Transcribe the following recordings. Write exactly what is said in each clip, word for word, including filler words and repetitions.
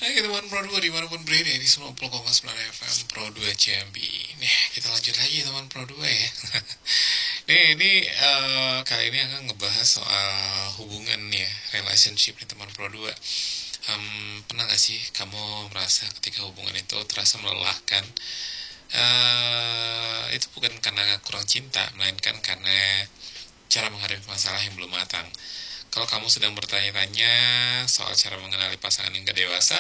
Hai teman Pro dua dimanapun berada di sembilan puluh koma sembilan F M Pro dua Jambi. Nih kita lanjut lagi teman Pro dua ya. Nih ini eh, kali ini akan ngebahas soal hubungan ya, relationship nih teman Pro dua. Em, pernah gak sih kamu merasa ketika hubungan itu terasa melelahkan? Eh, itu bukan karena kurang cinta, melainkan karena cara menghadapi masalah yang belum matang. Kalau kamu sedang bertanya-tanya soal cara mengenali pasangan yang gak dewasa,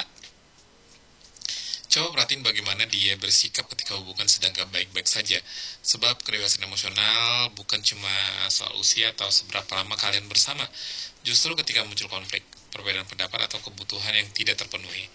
coba perhatiin bagaimana dia bersikap ketika hubungan sedang gak baik-baik saja. Sebab kedewasaan emosional bukan cuma soal usia atau seberapa lama kalian bersama. Justru ketika muncul konflik, perbedaan pendapat atau kebutuhan yang tidak terpenuhi.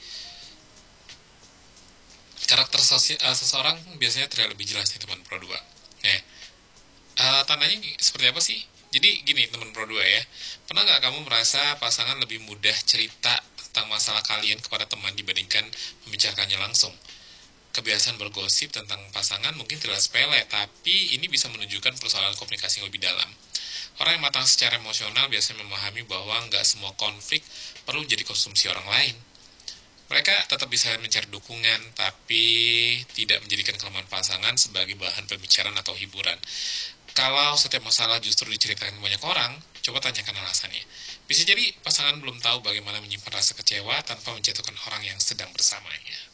Karakter sosial, uh, seseorang biasanya terlihat lebih jelas nih teman Pro dua. Nah, uh, tandanya seperti apa sih? Jadi gini teman Pro dua ya, pernah nggak kamu merasa pasangan lebih mudah cerita tentang masalah kalian kepada teman dibandingkan membicarakannya langsung? Kebiasaan bergosip tentang pasangan mungkin terlihat sepele, tapi ini bisa menunjukkan persoalan komunikasi yang lebih dalam. Orang yang matang secara emosional biasanya memahami bahwa nggak semua konflik perlu jadi konsumsi orang lain. Mereka tetap bisa mencari dukungan, tapi tidak menjadikan kelemahan pasangan sebagai bahan pembicaraan atau hiburan. Kalau setiap masalah justru diceritakan ke banyak orang, coba tanyakan alasannya. Bisa jadi pasangan belum tahu bagaimana menyimpan rasa kecewa tanpa menjatuhkan orang yang sedang bersamanya.